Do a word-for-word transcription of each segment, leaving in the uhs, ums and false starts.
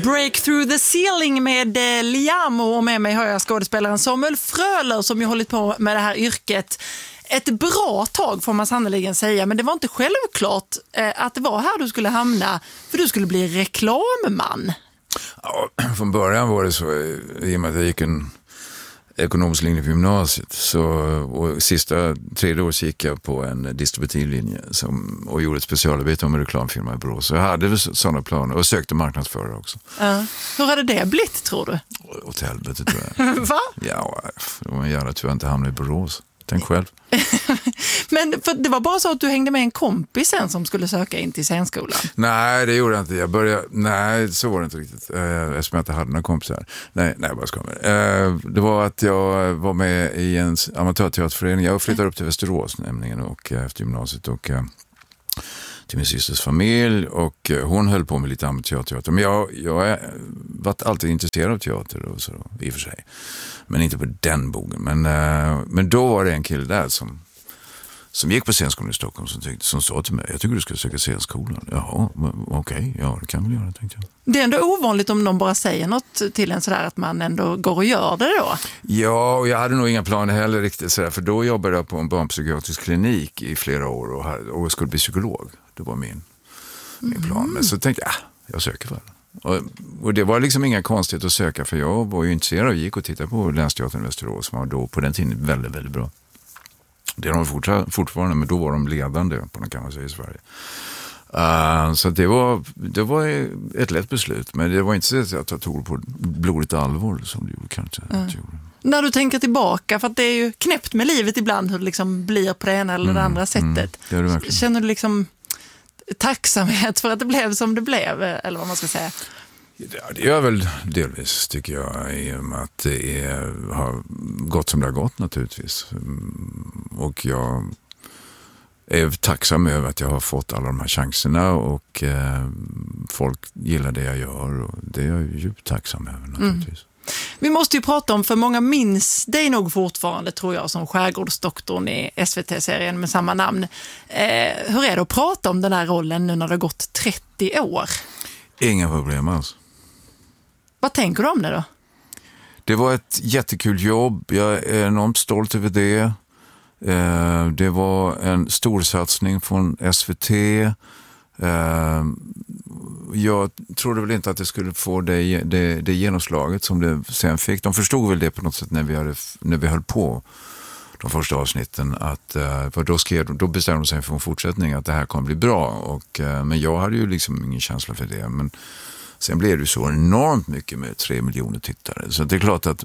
Break through the ceiling med eh, Liamo, och med mig har jag skådespelaren Samuel Fröler som ju hållit på med det här yrket ett bra tag får man sannoliken säga, men det var inte självklart eh, att det var här du skulle hamna, för du skulle bli reklamman. Ja, från början var det så, i och med att jag gick en ekonomisk linje på gymnasiet, så, och sista tredje året gick jag på en distributivlinje som, och gjorde ett specialarbete om en reklamfirma i Borås. Så jag hade sådana planer och sökte marknadsförare också. Uh, hur hade det blivit, tror du? Åt helvete, tror jag. Va? Ja, det var en jävla tur att jag inte hamnade i Borås. Tänk själv. Men för det var bara så att du hängde med en kompis sen som skulle söka in till scenskolan? Nej, det gjorde jag inte. Jag började, nej, så var det inte riktigt. Eh, eftersom jag inte hade några kompisar. Nej, nej, bara skojar. Eh, det var att jag var med i en amatörteaterförening. Jag flyttade upp till Västerås nämligen och efter gymnasiet och eh, till min systers familj, och hon höll på med lite amatörteater. Men jag jag har varit alltid intresserad av teater och så, i och för sig. Men inte på den bogen. Men, eh, men då var det en kille där som som gick på scenskolan i Stockholm som, tyckte, som sa till mig, jag tycker du ska söka scenskolan. Jaha, okej, okay, ja det kan väl göra, tänkte jag. Det är ändå ovanligt om någon bara säger något till en sådär att man ändå går och gör det då. Ja, och jag hade nog inga planer heller riktigt sådär, för då jobbade jag på en barnpsykiatrisk klinik i flera år och, hade, och skulle bli psykolog. Det var min, min plan. Men så tänkte jag, ah, jag söker för det. Och, och det var liksom inga konstigt att söka, för jag var ju intresserad och gick och tittade på Länsteatern i Västerås som var då på den tiden väldigt, väldigt bra. Det är de fortfarande, men då var de ledande på den, kan man säga, i Sverige. Uh, så det var, det var ett lätt beslut, men det var inte så att jag tog på blodigt allvar som du kanske mm. gjorde. När du tänker tillbaka, för att det är ju knäppt med livet ibland hur det liksom blir på det ena eller mm, det andra sättet. Mm, det är det verkligen. Känner du liksom tacksamhet för att det blev som det blev, eller vad man ska säga? Ja, det gör väl delvis, tycker jag, i och med att det är, har gått som det har gått naturligtvis. Och jag är tacksam över att jag har fått alla de här chanserna, och eh, folk gillar det jag gör, och det är jag djupt tacksam över naturligtvis. Mm. Vi måste ju prata om, för många minns dig nog fortfarande, tror jag, som skärgårdsdoktorn i S V T-serien med samma namn. Eh, hur är det att prata om den här rollen nu när det har gått trettio år? Inga problem alls. Vad tänker du om det då? Det var ett jättekul jobb. Jag är enormt stolt över det. Eh, det var en stor satsning från S V T. Eh, jag trodde väl inte att det skulle få det, det, det genomslaget som det sen fick. De förstod väl det på något sätt när vi, hade, när vi höll på de första avsnitten. Att, för då, skrev, då bestämde de sig för en fortsättning att det här kommer bli bra. Och, men jag hade ju liksom ingen känsla för det. Men sen blev det ju så enormt mycket med tre miljoner tittare. Så det är klart att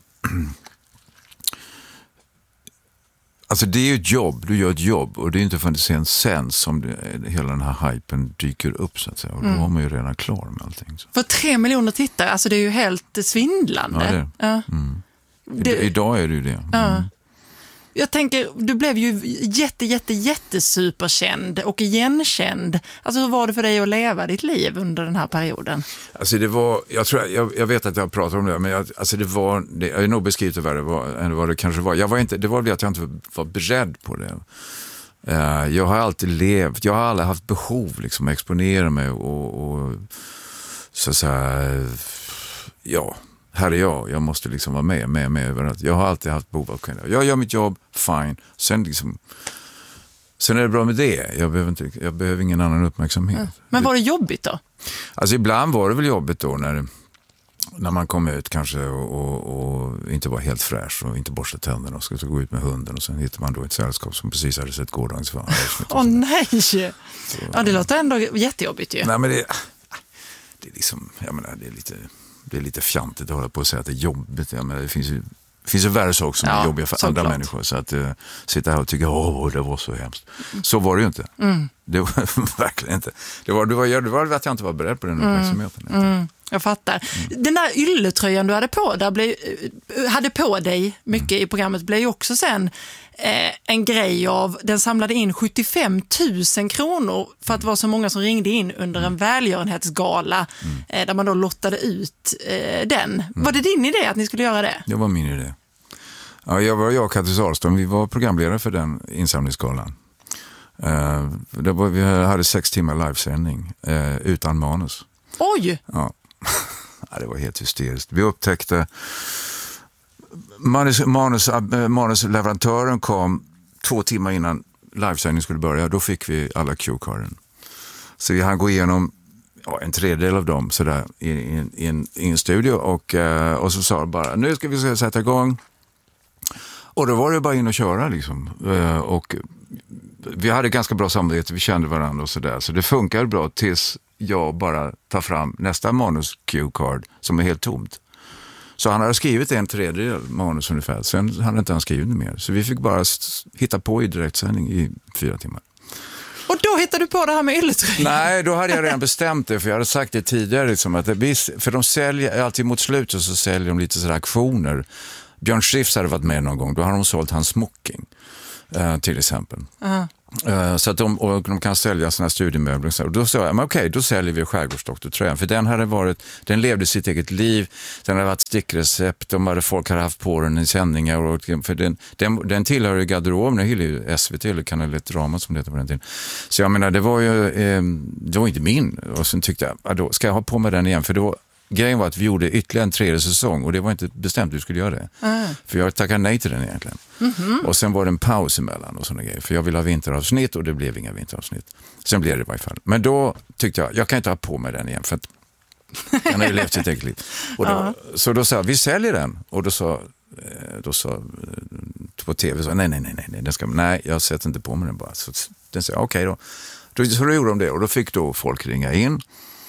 alltså det är ju ett jobb, du gör ett jobb, och det är inte förrän det sen sen som det, hela den här hypen dyker upp, så att säga. Och då mm. har man ju redan klar med allting. Så. För tre miljoner tittare, alltså det är ju helt svindlande. Ja, det är. Ja. Mm. Det, idag är det ju det. Mm. Ja. Jag tänker, du blev ju jätte, jätte, jätte superkänd och igenkänd. Alltså hur var det för dig att leva ditt liv under den här perioden? Alltså det var, jag tror, jag, jag vet att jag pratar om det, men jag, alltså det var, det, jag är nog beskrivit vad det var, än vad det kanske var. Jag var inte, det var det att jag inte var beredd på det. Uh, jag har alltid levt, jag har aldrig haft behov liksom att exponera mig och, och så att säga, ja, här är jag, jag måste liksom vara med, med, med överallt. Jag har alltid haft behov av att kunna. Jag gör mitt jobb, fine. Sen liksom, sen är det bra med det. Jag behöver, inte, jag behöver ingen annan uppmärksamhet. Mm. Men var det jobbigt då? Alltså ibland var det väl jobbigt då när, när man kom ut kanske och, och, och inte var helt fräsch och inte borsta tänderna och skulle gå ut med hunden, och sen hittar man då ett sällskap som precis hade sett gårdagens van. Åh oh, nej! Så, ja, det låter ändå jättejobbigt ju. Nej, men det, det är liksom, jag menar, det är lite... Det är lite fjantigt att hålla på och säga att det är jobbigt. Jag menar, det finns ju, det finns ju värre saker som ja, är jobbiga för andra klart. människor. Så att uh, sitta här och tycka, åh, det var så hemskt. Mm. Så var det ju inte. Mm. Det var verkligen inte. Det var, det, var, det var att jag inte var beredd på den uppmärksamheten. Mm. Mm. Jag fattar. Mm. Den där ylletröjan du hade på, där blev, hade på dig mycket mm. i programmet, blev ju också sen eh, en grej av, den samlade in sjuttiofem tusen kronor för att det var så många som ringde in under en välgörenhetsgala mm. eh, där man då lottade ut eh, den. Mm. Var det din idé att ni skulle göra det? Det var min idé. Ja, jag var jag och Kattis Ahlström, vi var programledare för den insamlingsgalan. Uh, det var, vi hade sex timmar livesändning uh, utan manus. Oj! Ja. Ja, det var helt hysteriskt. Vi upptäckte manus, manus, manusleverantören kom två timmar innan livesändning skulle börja. Då fick vi alla cue-carden. Så vi hann gå igenom ja, en tredjedel av dem sådär, i, i, i, en, i en studio och, och så sa de bara, nu ska vi sätta igång. Och då var det bara in och köra liksom. Och vi hade ganska bra samarbete, vi kände varandra och sådär. Så det funkade bra tills jag bara tar fram nästa manus cue-card som är helt tomt. Så han hade skrivit en tredjedel manus ungefär. Sen hade inte han skrivit mer. Så vi fick bara hitta på i direktsändning i fyra timmar. Och då hittade du på det här med ylletröjan? Nej, då hade jag redan bestämt det. För jag hade sagt det tidigare. Liksom, att det, för de säljer, alltid mot slutet så säljer de lite sådär aktioner. Björn Skifs hade varit med någon gång. Då har de sålt hans smoking. Uh, till exempel. Uh-huh. Uh, så att de, och de kan sälja såna här studiemöbler. Så då sa jag, men okej, då säljer vi skärgårdsdoktortröjan. För den hade varit, den levde sitt eget liv. Den hade varit stickrecept. De hade, folk hade haft på den i sändningar. Och, för den, den, den tillhör ju garderoben. Den tillhör ju S V T eller Kanal ett Drama som det heter på den tiden. Så jag menar, det var ju eh, det var inte min. Och sen tyckte jag, ja, då ska jag ha på mig den igen. För då grejen var att vi gjorde ytterligare en tredje säsong och det var inte bestämt att vi skulle göra det. Mm. För jag tackade nej till den egentligen. Mm-hmm. Och sen var det en paus emellan och sådana grejer. För jag ville ha vinteravsnitt och det blev inga vinteravsnitt. Sen blev det i varje fall. Men då tyckte jag, jag kan inte ha på mig den igen för att den har ju levt sitt eget liv. Och då, uh-huh. Så då sa jag, vi säljer den. Och då sa, då sa på tv, så, nej, nej, nej, nej, den ska, nej, jag sätter inte på mig den bara. Så den sa, okej okay då. då. Så då gjorde de det och då fick då folk ringa in.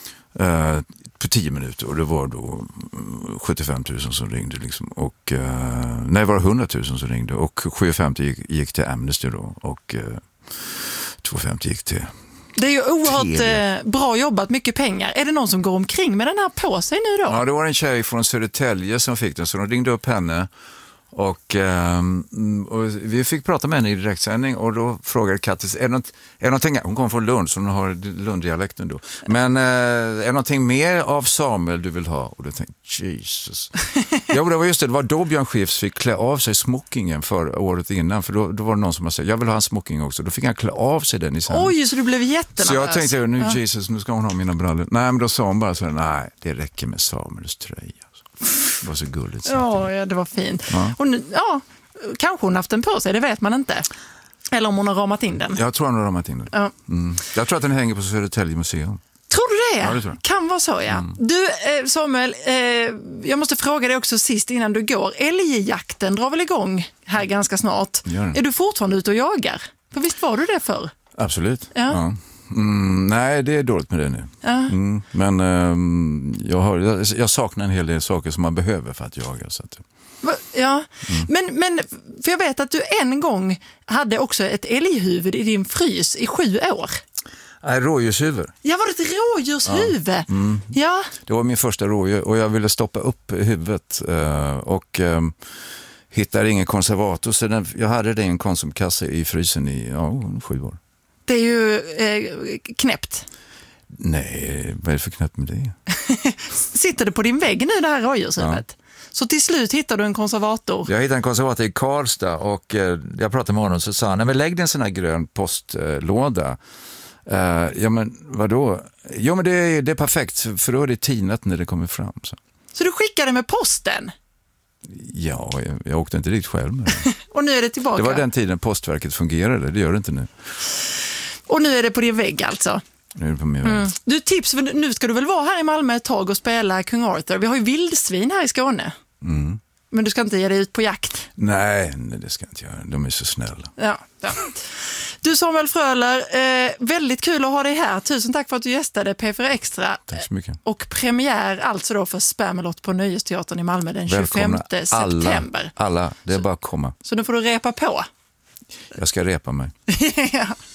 Uh, på tio minuter och det var då sjuttiofem tusen som ringde liksom. Och uh, nej, det var hundra tusen som ringde och sjuhundrafemtio gick, gick till Amnesty då och uh, tvåhundrafemtio gick till Det är ju oerhört eh, bra jobbat, mycket pengar. Är det någon som går omkring med den här på sig nu då? Ja, det var en tjej från Södertälje som fick den så de ringde upp henne. Och, um, och vi fick prata med henne i direktsändning och då frågade Kattis, är det, något, är det någonting, hon kommer från Lund så hon har Lunddialekten då, men uh, är det någonting mer av Samuel du vill ha? Och då tänkte Jesus. Ja, det var just det, det var då Björn Skifs fick klä av sig smokingen för året innan, för då, då var det någon som har sagt, jag vill ha en smoking också, då fick han klä av sig den i sändning. Oj, så du blev jättenervös. Så jag tänkte, nu ja. Jesus, nu ska hon ha mina brallor. Nej, men då sa hon bara så här, nej, det räcker med Samuels tröja. Det var så gulligt. Ja, ja, det var fint. Ja. Och nu, ja, kanske hon haft den på sig, det vet man inte. Eller om hon har ramat in den. Jag tror hon har ramat in den. Ja. Mm. Jag tror att den hänger på Södertälje museum. Tror du det? Ja, det tror jag. Kan vara så, ja. Mm. Du, Samuel, eh, jag måste fråga dig också sist innan du går. Älgjakten drar väl igång här ganska snart. Är du fortfarande ute och jagar? För visst var du det förr? Absolut, ja. ja. Mm, nej, det är dåligt med det nu. Ja. Mm, men um, jag, har, jag, jag saknar en hel del saker som man behöver för att jaga. Så att, ja, mm. men, men för jag vet att du en gång hade också ett älghuvud i din frys i sju år. Nej, rådjurshuvud. Ja, var det ett rådjurshuvud? Ja. Mm. Ja. Det var min första rådjur och jag ville stoppa upp huvudet uh, och um, hittade ingen konservator så den, jag hade det i en konsumkasse i frysen i ja, sju år. Det är ju eh, knäppt. Nej, vad är det för knäppt med det? Sitter det på din vägg nu det här rådjurshuvudet? Ja. Så till slut hittar du en konservator? Jag hittade en konservator i Karlstad och eh, jag pratade med honom och så sa han, nej men lägg dig en sån här grön postlåda. Eh, ja men vadå? Jo men det är, det är perfekt för då är det tinat när det kommer fram. Så, så du skickade med posten? Ja, jag, jag åkte inte dit själv. Men... och nu är det tillbaka? Det var den tiden Postverket fungerade, det gör det inte nu. Och nu är det på din vägg alltså? Nu är det på min vägg. Mm. Du, tips, för nu ska du väl vara här i Malmö ett tag och spela Kung Arthur. Vi har ju vildsvin här i Skåne. Mm. Men du ska inte ge dig ut på jakt? Nej, nej, det ska jag inte göra. De är så snälla. Ja, ja. Du Samuel Fröler, eh, väldigt kul att ha dig här. Tusen tack för att du gästade P fyra Extra. Tack så mycket. Och premiär alltså då för Spamalot på Nöjesteatern i Malmö den tjugofemte september. Alla, alla. Det är så, bara att komma. Så nu får du repa på. Jag ska repa mig. Ja.